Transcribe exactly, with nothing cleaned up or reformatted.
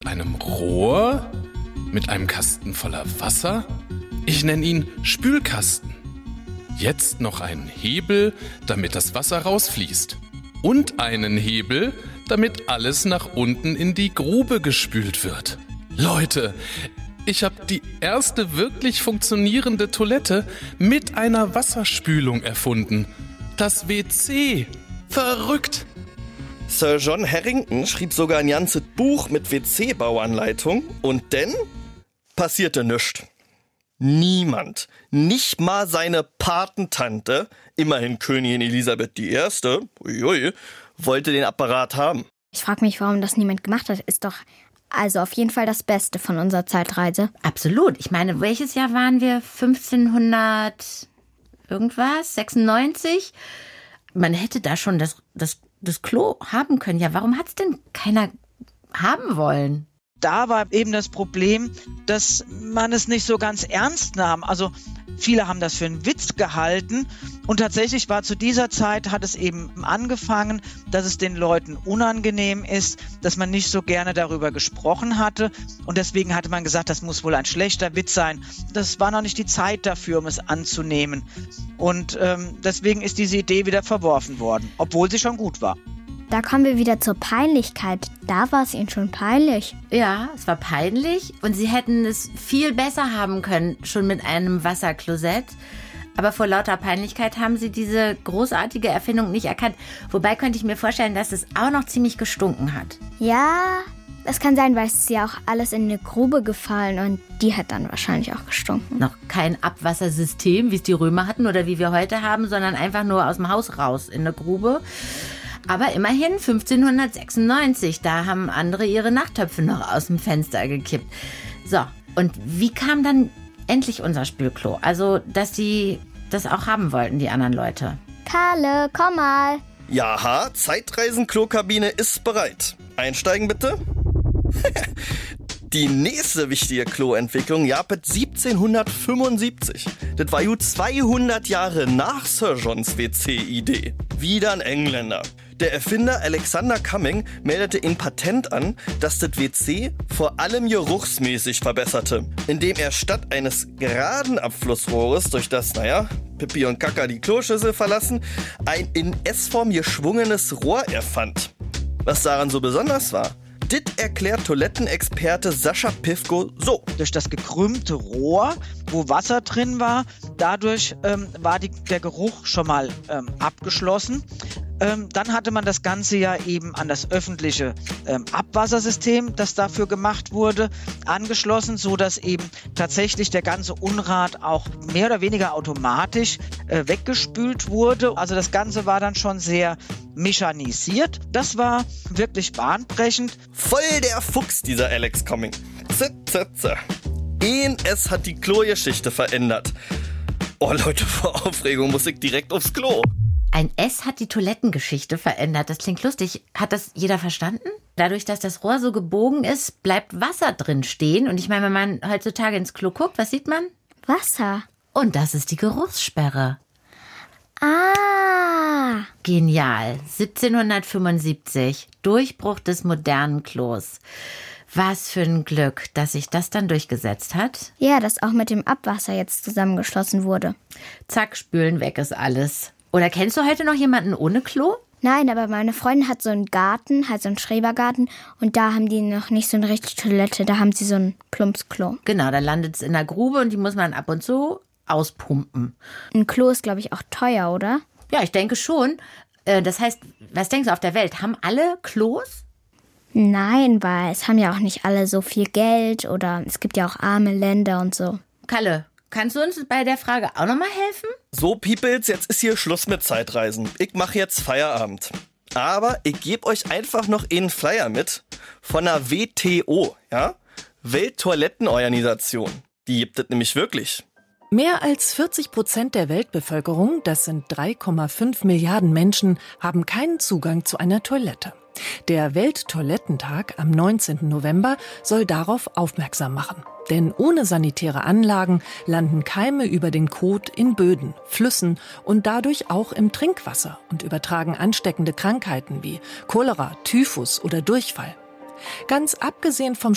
einem Rohr, mit einem Kasten voller Wasser. Ich nenne ihn Spülkasten. Jetzt noch einen Hebel, damit das Wasser rausfließt. Und einen Hebel, damit alles nach unten in die Grube gespült wird. Leute, ich habe die erste wirklich funktionierende Toilette mit einer Wasserspülung erfunden. Das W C. Verrückt! Sir John Harrington schrieb sogar ein ganzes Buch mit W C-Bauanleitung und dann passierte nichts. Niemand, nicht mal seine Patentante, immerhin Königin Elisabeth die Erste, uiui, wollte den Apparat haben. Ich frage mich, warum das niemand gemacht hat. Ist doch also auf jeden Fall das Beste von unserer Zeitreise. Absolut. Ich meine, welches Jahr waren wir? fünfzehnhundert irgendwas? sechsundneunzig? Man hätte da schon das, das, das Klo haben können. Ja, warum hat es denn keiner haben wollen? Da war eben das Problem, dass man es nicht so ganz ernst nahm. Also viele haben das für einen Witz gehalten und tatsächlich war zu dieser Zeit, hat es eben angefangen, dass es den Leuten unangenehm ist, dass man nicht so gerne darüber gesprochen hatte und deswegen hatte man gesagt, das muss wohl ein schlechter Witz sein. Das war noch nicht die Zeit dafür, um es anzunehmen und ähm, deswegen ist diese Idee wieder verworfen worden, obwohl sie schon gut war. Da kommen wir wieder zur Peinlichkeit. Da war es ihnen schon peinlich. Ja, es war peinlich und sie hätten es viel besser haben können, schon mit einem Wasserklosett. Aber vor lauter Peinlichkeit haben sie diese großartige Erfindung nicht erkannt. Wobei könnte ich mir vorstellen, dass es auch noch ziemlich gestunken hat. Ja, das kann sein, weil es ist ja auch alles in eine Grube gefallen und die hat dann wahrscheinlich auch gestunken. Noch kein Abwassersystem, wie es die Römer hatten oder wie wir heute haben, sondern einfach nur aus dem Haus raus in eine Grube. Aber immerhin fünfzehnhundertsechsundneunzig, da haben andere ihre Nachttöpfe noch aus dem Fenster gekippt. So, und wie kam dann endlich unser Spülklo? Also, dass sie das auch haben wollten, die anderen Leute. Karle, komm mal. Jaha, Zeitreisen-Klokabine ist bereit. Einsteigen bitte. Die nächste wichtige Kloentwicklung gab es siebzehnhundertfünfundsiebzig. Das war gut zweihundert Jahre nach Sir Johns W C-Idee. Wieder ein Engländer. Der Erfinder Alexander Cumming meldete ein Patent an, das das W C vor allem geruchsmäßig verbesserte, indem er statt eines geraden Abflussrohres, durch das, naja, Pipi und Kaka die Kloschüssel verlassen, ein in S-Form geschwungenes Rohr erfand. Was daran so besonders war, das erklärt Toilettenexperte Sascha Pivko so. Durch das gekrümmte Rohr, wo Wasser drin war, dadurch ähm, war die, der Geruch schon mal ähm, abgeschlossen. Ähm, dann hatte man das Ganze ja eben an das öffentliche ähm, Abwassersystem, das dafür gemacht wurde, angeschlossen, so dass eben tatsächlich der ganze Unrat auch mehr oder weniger automatisch äh, weggespült wurde. Also das Ganze war dann schon sehr mechanisiert. Das war wirklich bahnbrechend. Voll der Fuchs, dieser Alex Cumming. Z, z, z. Ein S hat die Klogeschichte verändert. Oh Leute, vor Aufregung muss ich direkt aufs Klo. Ein S hat die Toilettengeschichte verändert. Das klingt lustig. Hat das jeder verstanden? Dadurch, dass das Rohr so gebogen ist, bleibt Wasser drin stehen. Und ich meine, wenn man heutzutage ins Klo guckt, was sieht man? Wasser. Und das ist die Geruchssperre. Ah. Genial. siebzehnhundertfünfundsiebzig. Durchbruch des modernen Klos. Was für ein Glück, dass sich das dann durchgesetzt hat. Ja, dass auch mit dem Abwasser jetzt zusammengeschlossen wurde. Zack, spülen weg ist alles. Oder kennst du heute noch jemanden ohne Klo? Nein, aber meine Freundin hat so einen Garten, halt so einen Schrebergarten. Und da haben die noch nicht so eine richtige Toilette. Da haben sie so ein Plumpsklo. Genau, da landet es in der Grube und die muss man ab und zu auspumpen. Ein Klo ist, glaube ich, auch teuer, oder? Ja, ich denke schon. Das heißt, was denkst du auf der Welt? Haben alle Klos? Nein, weil es haben ja auch nicht alle so viel Geld. Oder es gibt ja auch arme Länder und so. Kalle, kannst du uns bei der Frage auch nochmal helfen? So, Peoples, jetzt ist hier Schluss mit Zeitreisen. Ich mache jetzt Feierabend. Aber ich gebe euch einfach noch einen Flyer mit von der W T O, ja? Welttoilettenorganisation. Die gibt es nämlich wirklich. Mehr als vierzig Prozent der Weltbevölkerung, das sind drei Komma fünf Milliarden Menschen, haben keinen Zugang zu einer Toilette. Der Welttoilettentag am neunzehnten November soll darauf aufmerksam machen. Denn ohne sanitäre Anlagen landen Keime über den Kot in Böden, Flüssen und dadurch auch im Trinkwasser und übertragen ansteckende Krankheiten wie Cholera, Typhus oder Durchfall. Ganz abgesehen vom